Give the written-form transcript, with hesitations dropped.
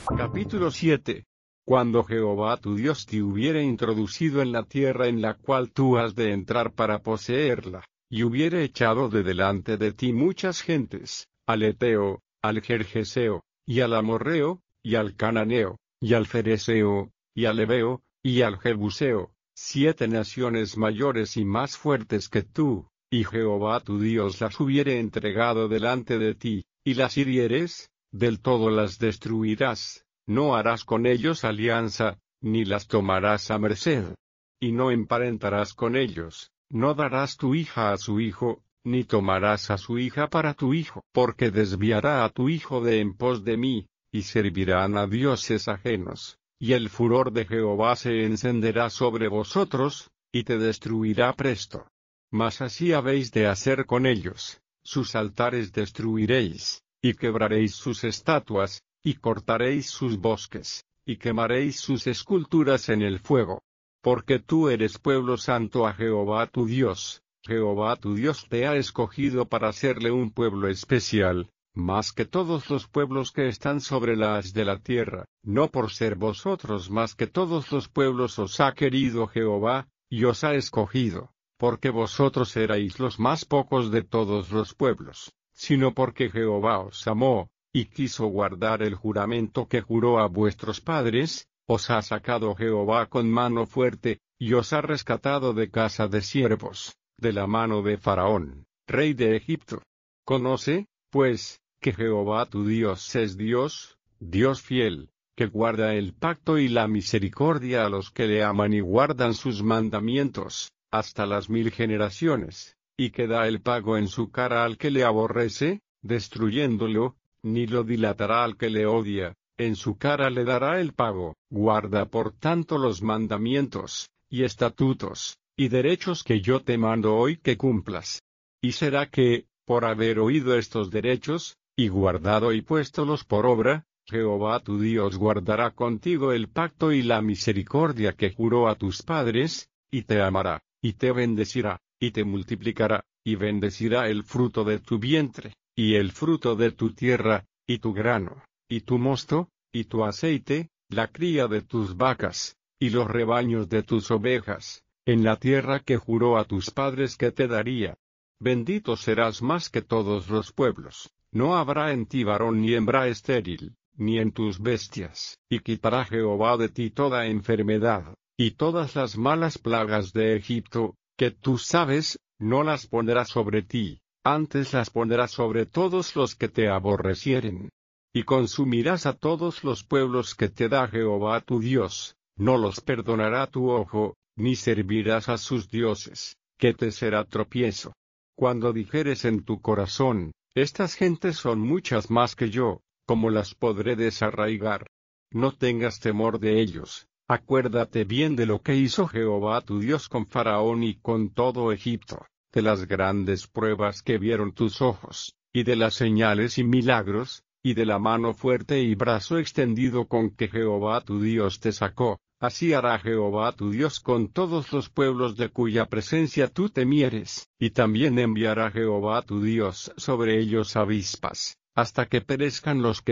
Capítulo 7. Cuando Jehová tu Dios te hubiere introducido en la tierra en la cual tú has de entrar para poseerla, y hubiere echado de delante de ti muchas gentes, al Eteo, al Gergeseo, y al Amorreo, y al Cananeo, y al Fereseo, y al Heveo, y al Jebuseo, 7 naciones mayores y más fuertes que tú, y Jehová tu Dios las hubiere entregado delante de ti, y las hirieres, del todo las destruirás. No harás con ellos alianza, ni las tomarás a merced. Y no emparentarás con ellos, no darás tu hija a su hijo, ni tomarás a su hija para tu hijo, porque desviará a tu hijo de en pos de mí, y servirán a dioses ajenos, y el furor de Jehová se encenderá sobre vosotros, y te destruirá presto. Mas así habéis de hacer con ellos, sus altares destruiréis, y quebraréis sus estatuas, y cortaréis sus bosques, y quemaréis sus esculturas en el fuego. Porque tú eres pueblo santo a Jehová tu Dios te ha escogido para serle un pueblo especial, más que todos los pueblos que están sobre la haz de la tierra, no por ser vosotros más que todos los pueblos os ha querido Jehová, y os ha escogido, porque vosotros erais los más pocos de todos los pueblos, sino porque Jehová os amó, y quiso guardar el juramento que juró a vuestros padres, os ha sacado Jehová con mano fuerte, y os ha rescatado de casa de siervos, de la mano de Faraón, rey de Egipto. Conoce, pues, que Jehová tu Dios es Dios, Dios fiel, que guarda el pacto y la misericordia a los que le aman y guardan sus mandamientos, hasta las 1000 generaciones, y que da el pago en su cara al que le aborrece, destruyéndolo, ni lo dilatará al que le odia, en su cara le dará el pago. Guarda por tanto los mandamientos, y estatutos, y derechos que yo te mando hoy que cumplas. Y será que, por haber oído estos derechos, y guardado y puéstolos por obra, Jehová tu Dios guardará contigo el pacto y la misericordia que juró a tus padres, y te amará, y te bendecirá, y te multiplicará, y bendecirá el fruto de tu vientre, y el fruto de tu tierra, y tu grano, y tu mosto, y tu aceite, la cría de tus vacas, y los rebaños de tus ovejas, en la tierra que juró a tus padres que te daría. Bendito serás más que todos los pueblos, no habrá en ti varón ni hembra estéril, ni en tus bestias, y quitará Jehová de ti toda enfermedad, y todas las malas plagas de Egipto, que tú sabes, no las pondrá sobre ti. Antes las pondrás sobre todos los que te aborrecieren. Y consumirás a todos los pueblos que te da Jehová tu Dios, no los perdonará tu ojo, ni servirás a sus dioses, que te será tropiezo. Cuando dijeres en tu corazón, estas gentes son muchas más que yo, ¿cómo las podré desarraigar? No tengas temor de ellos, acuérdate bien de lo que hizo Jehová tu Dios con Faraón y con todo Egipto, de las grandes pruebas que vieron tus ojos, y de las señales y milagros, y de la mano fuerte y brazo extendido con que Jehová tu Dios te sacó. Así hará Jehová tu Dios con todos los pueblos de cuya presencia tú temieres, y también enviará Jehová tu Dios sobre ellos avispas, hasta que perezcan los que